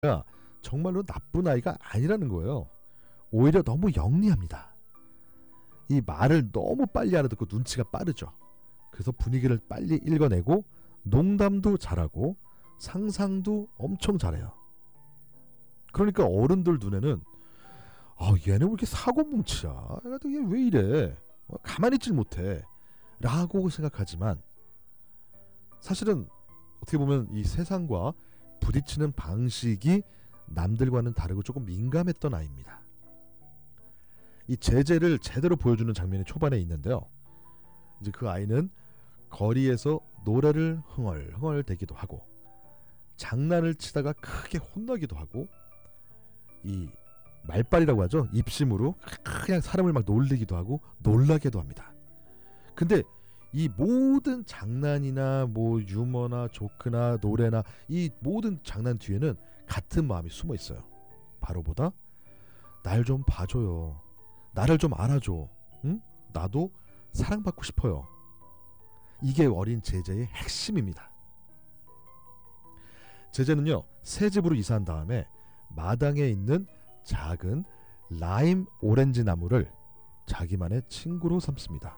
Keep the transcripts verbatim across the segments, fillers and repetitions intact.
정말로 나쁜 아이가 아니라는 거예요. 오히려 너무 영리합니다. 이 말을 너무 빨리 알아듣고 눈치가 빠르죠. 그래서 분위기를 빨리 읽어내고 농담도 잘하고 상상도 엄청 잘해요. 그러니까 어른들 눈에는 아, 얘는 왜 이렇게 사고뭉치야? 얘 왜 이래? 가만히 있질 못해 라고 생각하지만 사실은 어떻게 보면 이 세상과 부딪히는 방식이 남들과는 다르고 조금 민감했던 아이입니다. 이 제재를 제대로 보여주는 장면이 초반에 있는데요. 이제 그 아이는 거리에서 노래를 흥얼흥얼 대기도 하고 장난을 치다가 크게 혼나기도 하고 이 말빨이라고 하죠. 입심으로 그냥 사람을 막 놀리기도 하고 놀라게도 합니다. 근데 이 모든 장난이나 뭐 유머나 조크나 노래나 이 모든 장난 뒤에는 같은 마음이 숨어 있어요. 바로 보다 날 좀 봐줘요. 나를 좀 알아줘. 응? 나도 사랑받고 싶어요. 이게 어린 제재의 핵심입니다. 제재는요, 새 집으로 이사한 다음에 마당에 있는 작은 라임 오렌지 나무를 자기만의 친구로 삼습니다.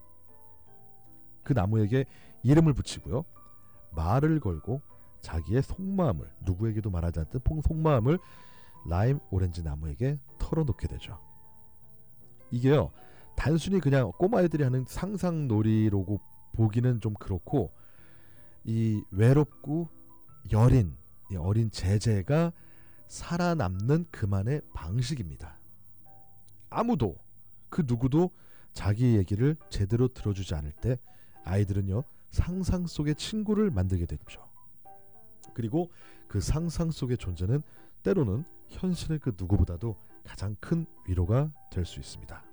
그 나무에게 이름을 붙이고요. 말을 걸고 자기의 속마음을, 누구에게도 말하지 않던 속마음을 라임 오렌지 나무에게 털어놓게 되죠. 이게요, 단순히 그냥 꼬마애들이 하는 상상놀이로고 보기는 좀 그렇고 이 외롭고 여린 이 어린 제재가 살아남는 그만의 방식입니다. 아무도 그 누구도 자기 얘기를 제대로 들어주지 않을 때 아이들은요, 상상 속의 친구를 만들게 되죠. 그리고 그 상상 속의 존재는 때로는 현실의 그 누구보다도 가장 큰 위로가 될 수 있습니다.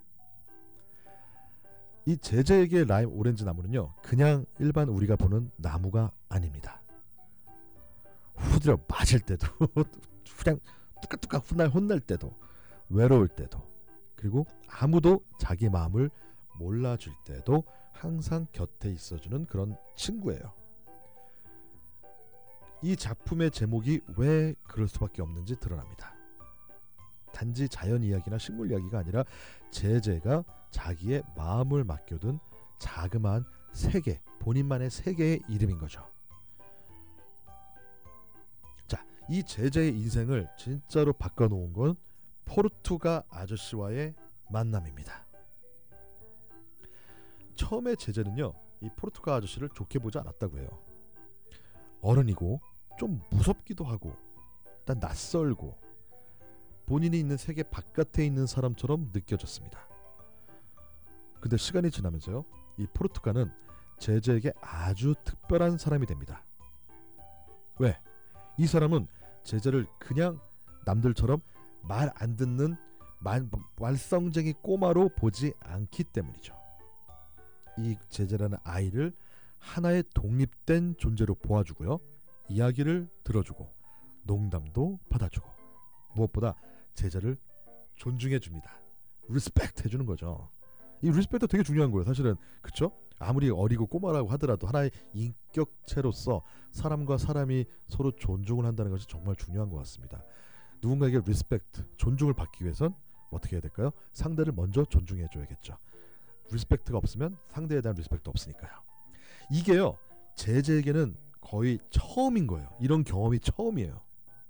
이 제재에게 라임 오렌지 나무는요, 그냥 일반 우리가 보는 나무가 아닙니다. 후드려 맞을 때도 그냥 뚜까뚜까 혼날, 혼날 때도 외로울 때도 그리고 아무도 자기 마음을 몰라줄 때도 항상 곁에 있어주는 그런 친구예요. 이 작품의 제목이 왜 그럴 수밖에 없는지 드러납니다. 단지 자연 이야기나 식물 이야기가 아니라 제재가 자기의 마음을 맡겨둔 자그마한 세계, 본인만의 세계의 이름인 거죠. 자, 이 제재의 인생을 진짜로 바꿔놓은 건 포르투가 아저씨와의 만남입니다. 처음에 제재는요, 이 포르투가 아저씨를 좋게 보지 않았다고 해요. 어른이고 좀 무섭기도 하고 일단 낯설고 본인이 있는 세계 바깥에 있는 사람처럼 느껴졌습니다. 근데 시간이 지나면서요, 이 포르투가는 제재에게 아주 특별한 사람이 됩니다. 왜? 이 사람은 제재를 그냥 남들처럼 말 안 듣는 말, 말썽쟁이 꼬마로 보지 않기 때문이죠. 이 제재라는 아이를 하나의 독립된 존재로 보아주고요, 이야기를 들어주고 농담도 받아주고 무엇보다 제재를 존중해줍니다. 리스펙트 해주는 거죠. 이 리스펙트 되게 중요한 거예요, 사실은. 그쵸? 아무리 어리고 꼬마라고 하더라도 하나의 인격체로서 사람과 사람이 서로 존중을 한다는 것이 정말 중요한 것 같습니다. 누군가에게 리스펙트, 존중을 받기 위해선 어떻게 해야 될까요? 상대를 먼저 존중해줘야겠죠. 리스펙트가 없으면 상대에 대한 리스펙트 없으니까요. 이게요, 제재에게는 거의 처음인 거예요. 이런 경험이 처음이에요.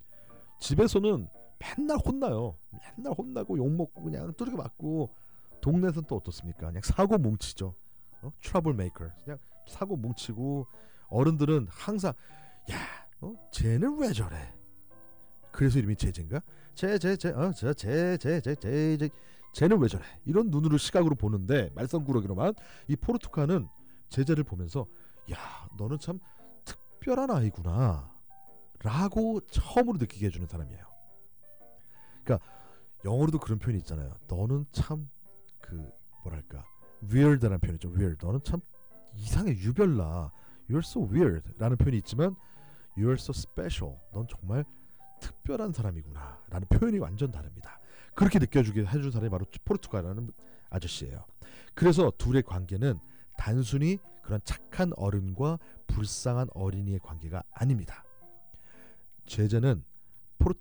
집에서는 맨날 혼나요. 맨날 혼나고 욕먹고 그냥 두들겨 맞고, 동네에서는 또 어떻습니까? 그냥 사고 뭉치죠. 어? 트러블 메이커. 그냥 사고 뭉치고, 어른들은 항상 야, 어? 쟤는 왜 저래? 그래서 이름이 제재인가? 제제제 어, 제제제제제 쟤는 왜 저래? 이런 눈으로 시각으로 보는데, 말썽꾸러기로만. 이 포르투가는 제재를 보면서 야, 너는 참 특별한 아이구나 라고 처음으로 느끼게 해주는 사람이에요. 그러니까 영어로도 그런 표현이 있잖아요. 너는 참 그 뭐랄까 weird라는 표현이죠. weird. 너는 참 이상해, 유별나. You're so weird 라는 표현이 있지만 You're so special. 넌 정말 특별한 사람이구나 라는 표현이 완전 다릅니다. 그렇게 느껴주게 해준 사람이 바로 포르투가라는 아저씨예요. 그래서 둘의 관계는 단순히 그런 착한 어른과 불쌍한 어린이의 관계가 아닙니다. 제재는